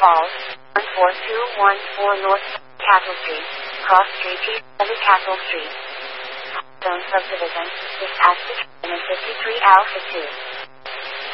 Falls, 14214 North Castle Street, Cross Street, G7 Castle Street. Zone subdivision, East Astor, 53 Alpha 2.